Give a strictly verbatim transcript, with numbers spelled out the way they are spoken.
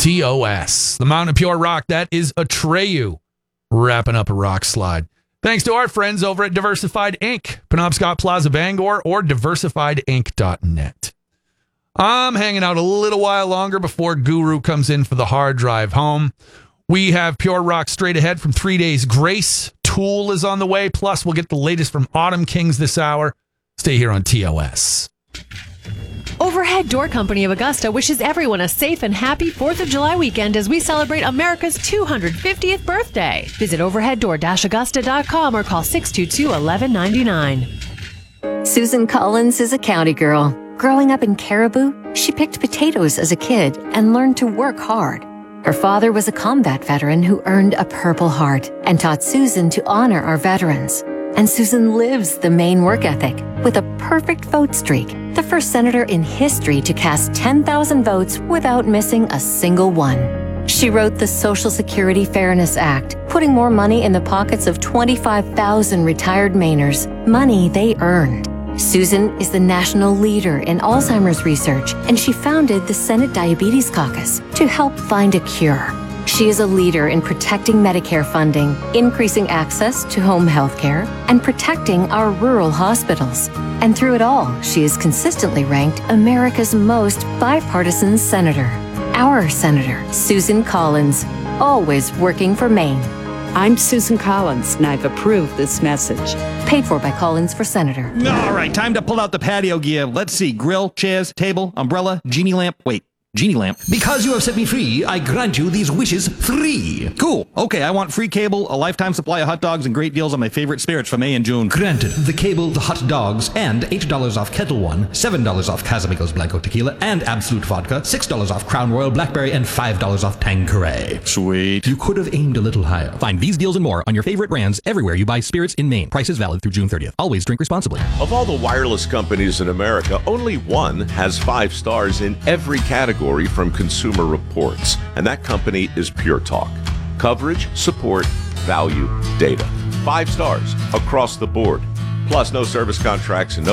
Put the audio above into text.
T O S. The Mountain of Pure Rock, that is Atreyu wrapping up a rock slide. Thanks to our friends over at Diversified Incorporated, Penobscot Plaza, Bangor, or diversified inc dot net. I'm hanging out a little while longer before Guru comes in for the hard drive home. We have Pure Rock straight ahead from Three Days Grace. Tool is on the way. Plus, we'll get the latest from Autumn Kings this hour. Stay here on T O S. Overhead Door Company of Augusta wishes everyone a safe and happy fourth of July weekend as we celebrate America's two hundred fiftieth birthday. Visit overhead door dash augusta dot com or call six two two, one one nine nine. Susan Collins is a county girl. Growing up in Caribou, she picked potatoes as a kid and learned to work hard. Her father was a combat veteran who earned a Purple Heart and taught Susan to honor our veterans. And Susan lives the Maine work ethic with a perfect vote streak, the first senator in history to cast ten thousand votes without missing a single one. She wrote the Social Security Fairness Act, putting more money in the pockets of twenty-five thousand retired Mainers, money they earned. Susan is the national leader in Alzheimer's research, and she founded the Senate Diabetes Caucus to help find a cure. She is a leader in protecting Medicare funding, increasing access to home health care, and protecting our rural hospitals. And through it all, she is consistently ranked America's most bipartisan senator. Our senator, Susan Collins, always working for Maine. I'm Susan Collins, and I've approved this message. Paid for by Collins for Senator. All right, time to pull out the patio gear. Let's see. Grill, chairs, table, umbrella, genie lamp. Wait. Genie lamp. Because you have set me free, I grant you these wishes free. Cool. Okay, I want free cable, a lifetime supply of hot dogs, and great deals on my favorite spirits for May and June. Granted. The cable, the hot dogs, and eight dollars off Kettle One, seven dollars off Casamigos Blanco Tequila, and Absolute Vodka, six dollars off Crown Royal Blackberry, and five dollars off Tanqueray. Sweet. You could have aimed a little higher. Find these deals and more on your favorite brands everywhere you buy spirits in Maine. Prices valid through June thirtieth. Always drink responsibly. Of all the wireless companies in America, only one has five stars in every category from Consumer Reports, and that company is Pure Talk. Coverage, support, value, data. Five stars across the board. Plus, no service contracts and no